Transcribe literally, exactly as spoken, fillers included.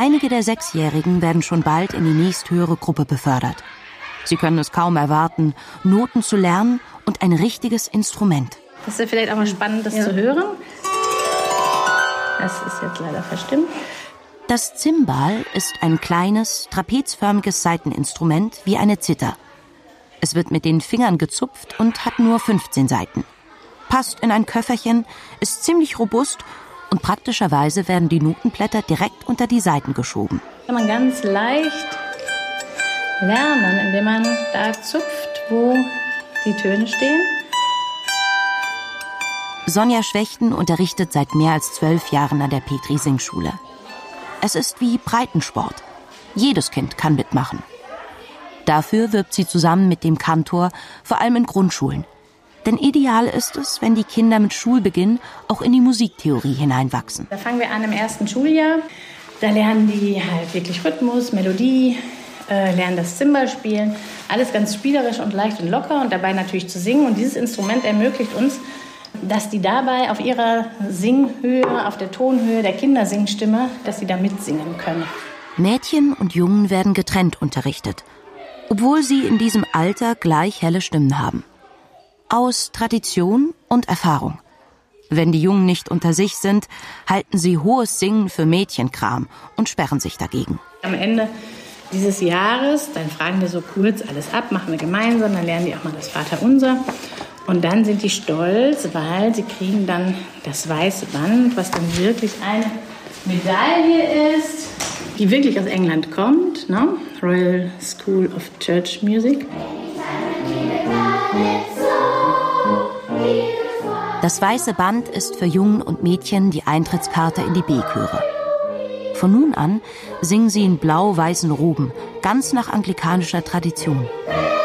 Einige der Sechsjährigen werden schon bald in die nächsthöhere Gruppe befördert. Sie können es kaum erwarten, Noten zu lernen und ein richtiges Instrument. Das ist vielleicht auch mal spannend, das ja. zu hören. Das ist jetzt leider verstimmt. Das Zimbal ist ein kleines, trapezförmiges Saiteninstrument wie eine Zither. Es wird mit den Fingern gezupft und hat nur fünfzehn Saiten. Passt in ein Köfferchen, ist ziemlich robust und praktischerweise werden die Notenblätter direkt unter die Saiten geschoben. Kann man ganz leicht lernen, indem man da zupft, wo die Töne stehen. Sonja Schwechten unterrichtet seit mehr als zwölf Jahren an der Petri-Singschule. Es ist wie Breitensport. Jedes Kind kann mitmachen. Dafür wirbt sie zusammen mit dem Kantor, vor allem in Grundschulen. Denn ideal ist es, wenn die Kinder mit Schulbeginn auch in die Musiktheorie hineinwachsen. Da fangen wir an im ersten Schuljahr. Da lernen die halt wirklich Rhythmus, Melodie, äh, lernen das Zimbal spielen. Alles ganz spielerisch und leicht und locker und dabei natürlich zu singen. Und dieses Instrument ermöglicht uns, dass die dabei auf ihrer Singhöhe, auf der Tonhöhe der Kindersingstimme, dass sie da mitsingen können. Mädchen und Jungen werden getrennt unterrichtet, obwohl sie in diesem Alter gleich helle Stimmen haben. Aus Tradition und Erfahrung. Wenn die Jungen nicht unter sich sind, halten sie hohes Singen für Mädchenkram und sperren sich dagegen. Am Ende dieses Jahres, dann fragen wir so kurz alles ab, machen wir gemeinsam, dann lernen die auch mal das Vaterunser. Und dann sind die stolz, weil sie kriegen dann das weiße Band, was dann wirklich eine Medaille ist, die wirklich aus England kommt, ne? Royal School of Church Music. Das weiße Band ist für Jungen und Mädchen die Eintrittskarte in die B-Chöre. Von nun an singen sie in blau-weißen Roben, ganz nach anglikanischer Tradition.